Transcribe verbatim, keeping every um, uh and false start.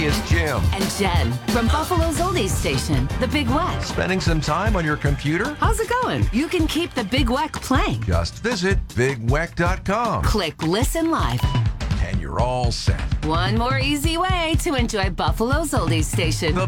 it's Jim. And Jen from Buffalo's Oldies Station, The Big Weck. Spending some time on your computer? How's it going? You can keep The Big Weck playing. Just visit big weck dot com. Click Listen Live. And you're all set. One more easy way to enjoy Buffalo's Oldies Station.